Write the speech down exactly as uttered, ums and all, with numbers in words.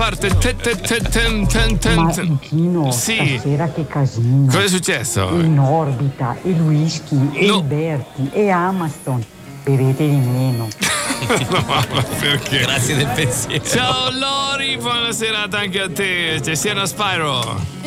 Parte ten, ten, ten, ten, ten, ten. Ma Gino, sì. Stasera che casino. Cosa è successo? In orbita, e Whisky, e No. Alberti, e Amazon. Bevete di meno. No, ma perché? Grazie del pensiero. Ciao Lori, buona serata anche a te. Ci siano Spyro.